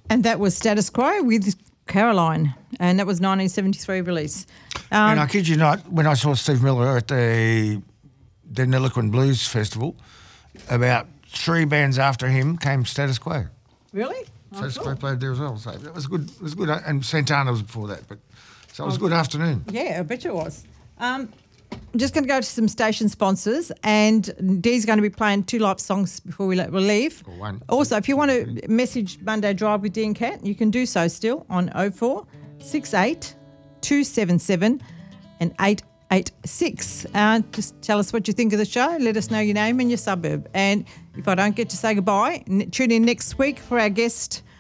And that was Status Quo with Caroline, and that was 1973 release. And I kid you not, when I saw Steve Miller at the Deniliquin Blues Festival, about 3 bands after him came Status Quo. Really? Status Quo played there as well. So that was good. It was good. And Santana was before that. So it was a good afternoon. Yeah, I bet you it was. I'm just going to go to some station sponsors, and Dee's going to be playing 2 live songs before we'll leave. Or one. Also, if you want to message Monday Drive with Dee and Kat, you can do so still on 04 68 277 and 886. Just tell us what you think of the show. Let us know your name and your suburb. And if I don't get to say goodbye, tune in next week for our guest